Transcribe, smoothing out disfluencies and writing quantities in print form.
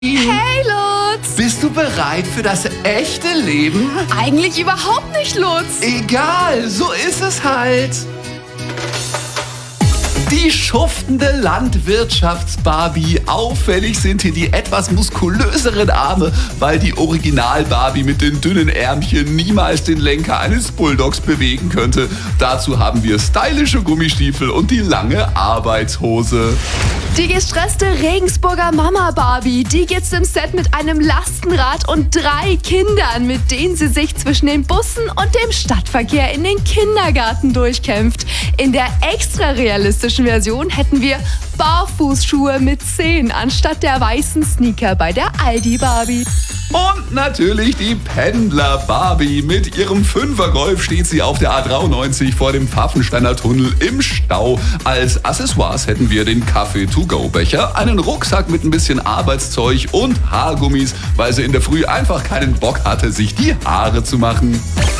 Hey Lutz! Bist du bereit für das echte Leben? Eigentlich überhaupt nicht, Lutz. Egal, so ist es halt. Die schuftende Landwirtschafts-Barbie. Auffällig sind hier die etwas muskulöseren Arme, weil die Original-Barbie mit den dünnen Ärmchen niemals den Lenker eines Bulldogs bewegen könnte. Dazu haben wir stylische Gummistiefel und die lange Arbeitshose. Die gestresste Regensburger Mama Barbie, die gibt's im Set mit einem Lastenrad und 3 Kindern, mit denen sie sich zwischen den Bussen und dem Stadtverkehr in den Kindergarten durchkämpft. In der extra realistischen Version hätten wir Barfußschuhe mit Zehen anstatt der weißen Sneaker bei der Aldi Barbie. Und natürlich die Pendler-Barbie. Mit ihrem 5er Golf steht sie auf der A93 vor dem Pfaffensteiner Tunnel im Stau. Als Accessoires hätten wir den Kaffee-to-go-Becher, einen Rucksack mit ein bisschen Arbeitszeug und Haargummis, weil sie in der Früh einfach keinen Bock hatte, sich die Haare zu machen.